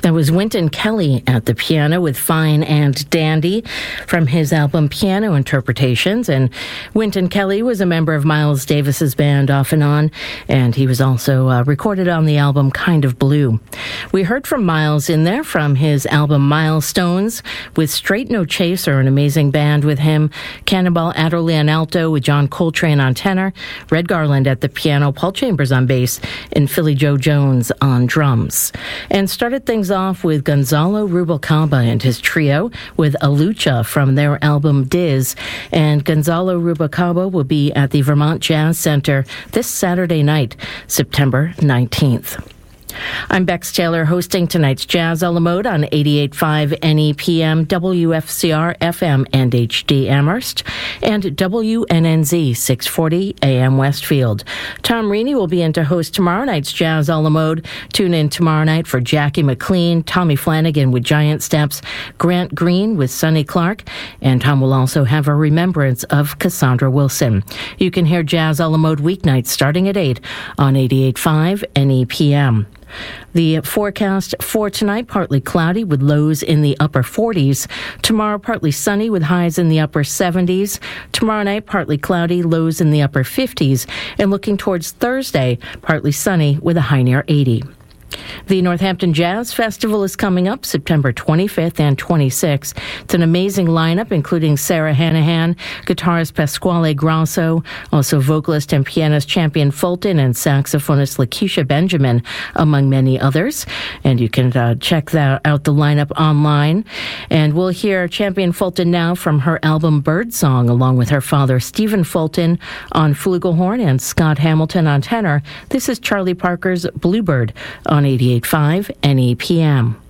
That was Wynton Kelly at the piano with Fine and Dandy from his album Piano Interpretations. And Wynton Kelly was a member of Miles Davis's band Off and On, and he was also recorded on the album Kind of Blue. We heard from Miles in there from his album Milestones with Straight No Chaser, an amazing band with him, Cannonball Adderley on alto with John Coltrane on tenor, Red Garland at the piano, Paul Chambers on bass, and Philly Joe Jones on drums. And started things off with Gonzalo Rubalcaba and his trio with Alucha from their album Diz. And Gonzalo Rubalcaba will be at the Vermont Jazz Center this Saturday night, September 19th. I'm Bex Taylor, hosting tonight's Jazz a la Mode on 88.5 NEPM, WFCR FM and HD Amherst, and WNNZ 640 AM Westfield. Tom Reaney will be in to host tomorrow night's Jazz a la Mode. Tune in tomorrow night for Jackie McLean, Tommy Flanagan with Giant Steps, Grant Green with Sonny Clark, and Tom will also have a remembrance of Cassandra Wilson. You can hear Jazz a la Mode weeknights starting at 8 on 88.5 NEPM. The forecast for tonight, partly cloudy with lows in the upper 40s. Tomorrow, partly sunny with highs in the upper 70s. Tomorrow night, partly cloudy, lows in the upper 50s. And looking towards Thursday, partly sunny with a high near 80. The Northampton Jazz Festival is coming up September 25th and 26th. It's an amazing lineup, including Sarah Hanahan, guitarist Pasquale Grasso, also vocalist and pianist Champion Fulton, and saxophonist Lakeisha Benjamin, among many others. And you can check out the lineup online. And we'll hear Champion Fulton now from her album Birdsong, along with her father Stephen Fulton on flugelhorn and Scott Hamilton on tenor. This is Charlie Parker's Bluebird on 88.5 NEPM.